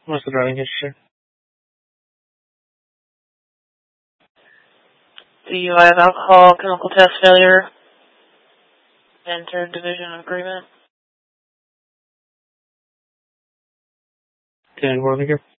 What's the driving history? DUI of alcohol, chemical test failure, entered division agreement. 10 Worthing here.